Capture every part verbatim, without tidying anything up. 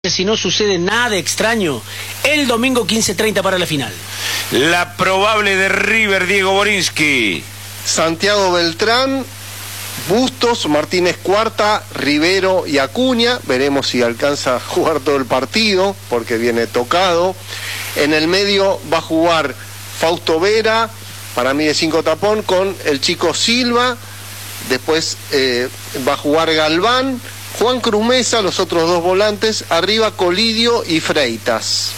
Si no sucede nada extraño, el domingo quince treinta para la final. La probable de River, Diego Borinsky. Santiago Beltrán, Bustos, Martínez Cuarta, Rivero y Acuña. Veremos si alcanza a jugar todo el partido, porque viene tocado. En el medio va a jugar Fausto Vera, para mí de cinco tapón, con el chico Silva. Después eh, va a jugar Galván, Juan Cruz Mesa, los otros dos volantes, arriba Colidio y Freitas.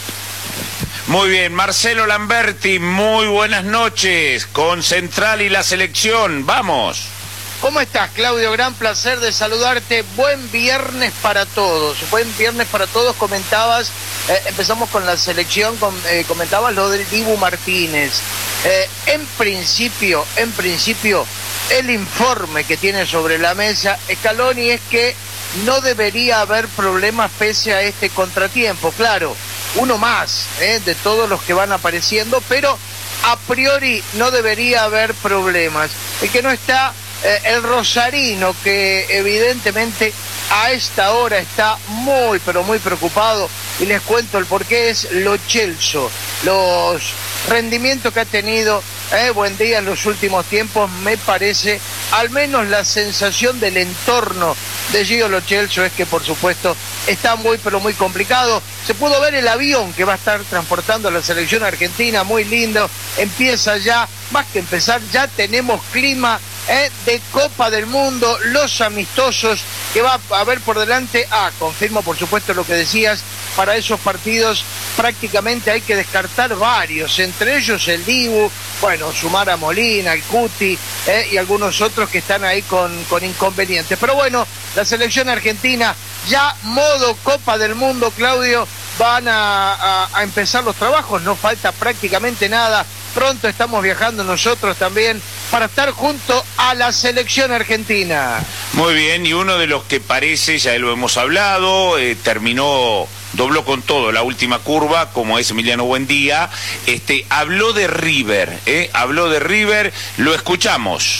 Muy bien, Marcelo Lamberti, muy buenas noches, con Central y la selección, vamos. ¿Cómo estás, Claudio? Gran placer de saludarte. Buen viernes para todos. Buen viernes para todos. Comentabas, eh, empezamos con la selección, con, eh, comentabas lo del Dibu Martínez. Eh, en principio, en principio, el informe que tiene sobre la mesa Scaloni es que no debería haber problemas pese a este contratiempo. Claro, uno más eh, de todos los que van apareciendo, pero a priori no debería haber problemas. El que no está eh, el rosarino, que evidentemente a esta hora está muy, pero muy preocupado, y les cuento el porqué, es Lo Celso. Los rendimientos que ha tenido eh, buen día en los últimos tiempos, me parece, al menos la sensación del entorno de Gio Lo Celso es que, por supuesto, está muy, pero muy complicado. Se pudo ver el avión que va a estar transportando a la selección argentina, muy lindo. Empieza ya, más que empezar, ya tenemos clima eh, de Copa del Mundo, los amistosos que va a haber por delante. Ah, confirmo, por supuesto, lo que decías, para esos partidos prácticamente hay que descartar varios, entre ellos el Dibu, bueno, sumar a Molina, el Cuti eh, y algunos otros que están ahí con, con inconvenientes. Pero bueno, la selección argentina ya modo Copa del Mundo, Claudio, van a, a, a empezar los trabajos, no falta prácticamente nada. Pronto estamos viajando nosotros también para estar junto a la selección argentina. Muy bien, y uno de los que parece, ya lo hemos hablado, eh, terminó, dobló con todo la última curva, como es Emiliano Buendía, este, habló de River, eh, habló de River, lo escuchamos.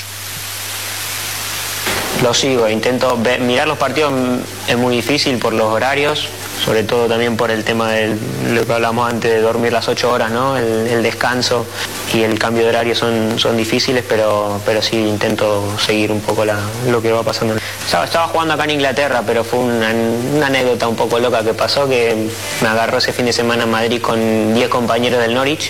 Lo sigo, intento ver, mirar los partidos es muy difícil por los horarios, sobre todo también por el tema de lo que hablamos antes de dormir las ocho horas, ¿no? El, el descanso y el cambio de horario son, son difíciles, pero, pero sí intento seguir un poco la, lo que va pasando. Estaba, estaba jugando acá en Inglaterra, pero fue una, una anécdota un poco loca que pasó, que me agarró ese fin de semana en Madrid con diez compañeros del Norwich.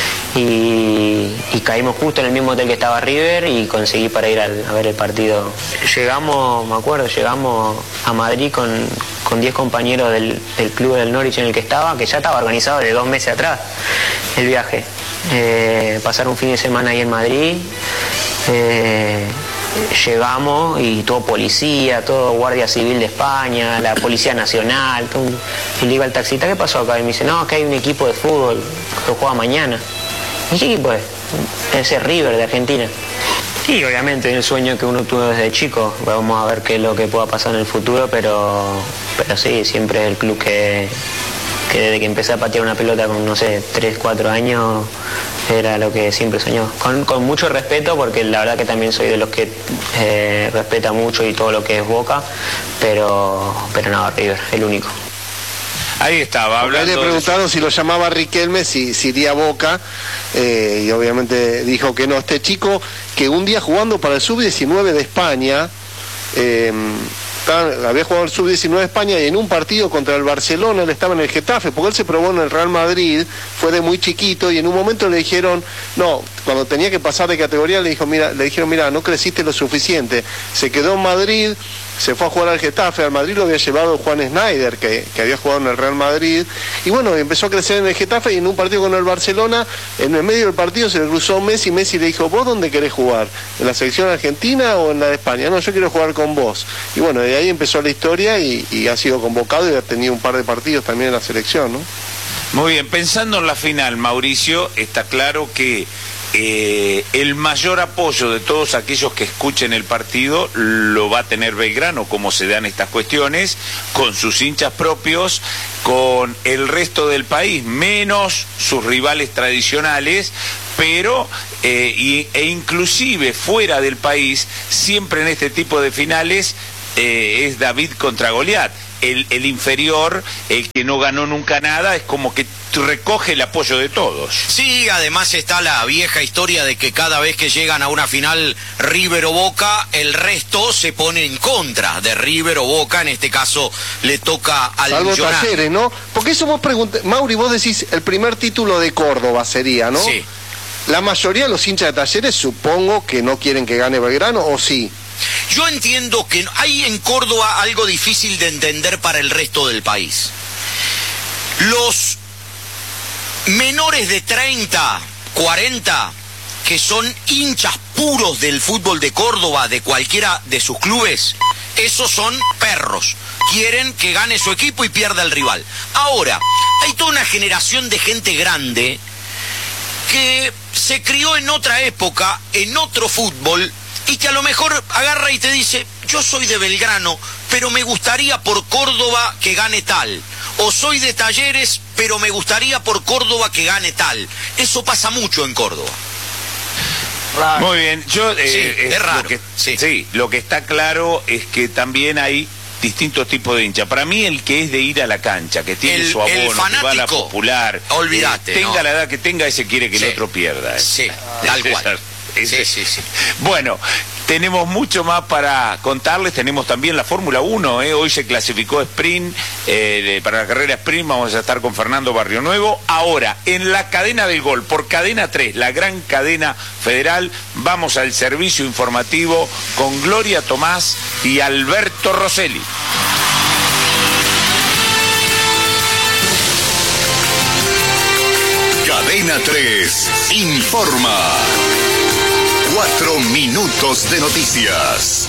Y, y caímos justo en el mismo hotel que estaba River y conseguí para ir al, a ver el partido. Llegamos, me acuerdo, llegamos a Madrid con, con diez compañeros del, del club del Norwich en el que estaba, que ya estaba organizado de dos meses atrás el viaje. Eh, pasar un fin de semana ahí en Madrid, eh, llegamos y todo policía, todo Guardia Civil de España, la Policía Nacional, todo un, y le iba al taxista, ¿qué pasó acá? Y me dice, no, que hay un equipo de fútbol que juega mañana. ¿Y qué equipo es? Ese River de Argentina. Sí, obviamente es el sueño que uno tuvo desde chico. Vamos a ver qué es lo que pueda pasar en el futuro, pero, pero sí, siempre es el club que, que desde que empecé a patear una pelota con, no sé, tres, cuatro años, era lo que siempre soñó. Con, con mucho respeto, porque la verdad que también soy de los que eh, respeta mucho y todo lo que es Boca, pero, pero no, River, el único. Ahí estaba hablando. Ahí le preguntaron si lo llamaba Riquelme, si, si iría a Boca, eh, y obviamente dijo que no. Este chico que un día jugando para el sub diecinueve de España, eh, había jugado el sub diecinueve de España y en un partido contra el Barcelona él estaba en el Getafe, porque él se probó en el Real Madrid, fue de muy chiquito y en un momento le dijeron, no, cuando tenía que pasar de categoría le, dijo, mira, le dijeron, mira, no creciste lo suficiente. Se quedó en Madrid, se fue a jugar al Getafe, al Madrid lo había llevado Juan Schneider, que, que había jugado en el Real Madrid, y bueno, empezó a crecer en el Getafe y en un partido con el Barcelona, en el medio del partido se le cruzó Messi, Messi le dijo, ¿vos dónde querés jugar? ¿En la selección argentina o en la de España? No, yo quiero jugar con vos. Y bueno, de ahí empezó la historia y, y ha sido convocado y ha tenido un par de partidos también en la selección, ¿no? Muy bien, pensando en la final, Mauricio, está claro que Eh, el mayor apoyo de todos aquellos que escuchen el partido lo va a tener Belgrano, como se dan estas cuestiones, con sus hinchas propios, con el resto del país, menos sus rivales tradicionales, pero eh, y, e inclusive fuera del país, siempre en este tipo de finales eh, es David contra Goliat. el, el inferior, el que no ganó nunca nada, es como que recoge el apoyo de todos. Sí, además está la vieja historia de que cada vez que llegan a una final River o Boca, el resto se pone en contra de River o Boca, en este caso le toca al Salvo Millonario. Talleres, ¿no? Porque eso vos pregunté, Mauri, vos decís el primer título de Córdoba sería, ¿no? Sí. La mayoría de los hinchas de Talleres supongo que no quieren que gane Belgrano, ¿o sí? Yo entiendo que hay en Córdoba algo difícil de entender para el resto del país. Los menores de treinta, cuarenta, que son hinchas puros del fútbol de Córdoba, de cualquiera de sus clubes, esos son perros. Quieren que gane su equipo y pierda el rival. Ahora, hay toda una generación de gente grande que se crió en otra época, en otro fútbol, y que a lo mejor agarra y te dice, yo soy de Belgrano, pero me gustaría por Córdoba que gane tal. O soy de Talleres, pero me gustaría por Córdoba que gane tal. Eso pasa mucho en Córdoba. Raro. Muy bien, yo... eh, Sí, es raro, Lo que, sí. sí, lo que está claro es que también hay distintos tipos de hinchas. Para mí el que es de ir a la cancha, que tiene El- su abono, el que va a la fanático, popular, olvídate, eh, tenga ¿no? la edad que tenga, ese quiere que Sí. el otro pierda. eh. Sí, tal Ese- cual. ese- Sí, sí, sí. Bueno, tenemos mucho más para contarles. Tenemos también la Fórmula uno. ¿eh? Hoy se clasificó sprint, eh, para la carrera sprint. Vamos a estar con Fernando Barrionuevo. Ahora, en la cadena del gol, por Cadena tres, la gran cadena federal, vamos al servicio informativo con Gloria Tomás y Alberto Rosselli. Cadena tres informa. Cuatro minutos de noticias.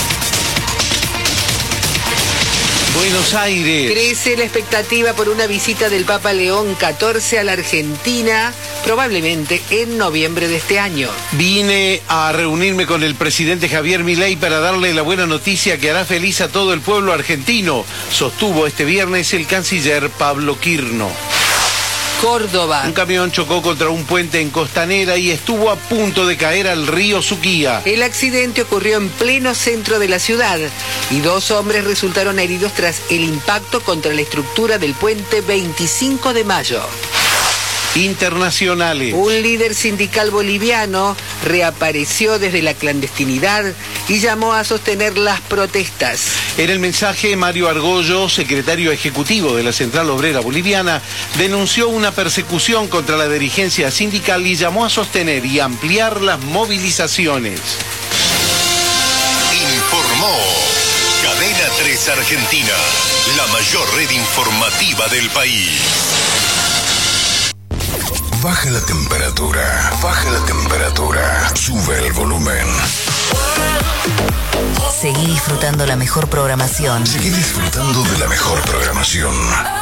Buenos Aires. Crece la expectativa por una visita del Papa León catorce a la Argentina, probablemente en noviembre de este año. Vine a reunirme con el presidente Javier Milei para darle la buena noticia que hará feliz a todo el pueblo argentino, sostuvo este viernes el canciller Pablo Quirno. Córdoba. Un camión chocó contra un puente en Costanera y estuvo a punto de caer al río Suquía. El accidente ocurrió en pleno centro de la ciudad y dos hombres resultaron heridos tras el impacto contra la estructura del puente veinticinco de mayo. Internacionales. Un líder sindical boliviano reapareció desde la clandestinidad y llamó a sostener las protestas. En el mensaje, Mario Argollo, secretario ejecutivo de la Central Obrera Boliviana, denunció una persecución contra la dirigencia sindical y llamó a sostener y ampliar las movilizaciones. Informó Cadena tres Argentina, la mayor red informativa del país. Baja la temperatura, baja la temperatura, sube el volumen. Seguí disfrutando la mejor programación. Seguí disfrutando de la mejor programación.